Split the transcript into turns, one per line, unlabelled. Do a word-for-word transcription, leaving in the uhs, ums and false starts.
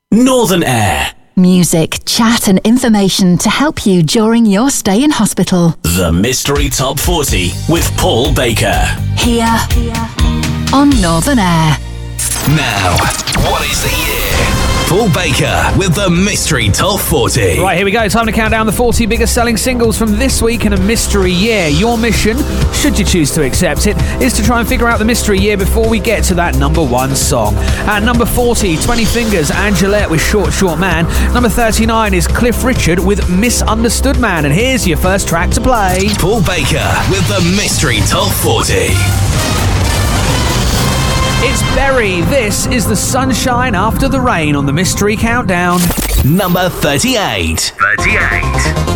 Northern Air.
Music, chat and information to help you during your stay in hospital.
The Mystery Top forty with Paul Baker.
Here on Northern Air.
Now, what is the year? Paul Baker with the Mystery Top forty.
Right, here we go. Time to count down the forty biggest selling singles from this week in a mystery year. Your mission, should you choose to accept it, is to try and figure out the mystery year before we get to that number one song. At number forty, twenty Fingers, Angelette with Short Short Man. Number thirty-nine is Cliff Richard with Misunderstood Man. And here's your first track to play.
Paul Baker with the Mystery Top forty.
It's Berry. This is the Sunshine After the Rain on the Mystery Countdown.
Number thirty-eight. thirty-eight.